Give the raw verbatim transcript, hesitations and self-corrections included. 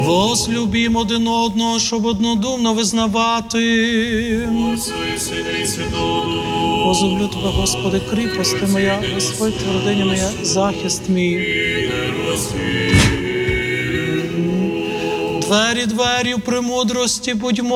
Возлюбім один одного, щоб однодумно визнавати. Возлюблю Тебе, Господи, кріпости моя, Господь, твердиня моя, захист мій. Двері, двері в премудрості будьмо.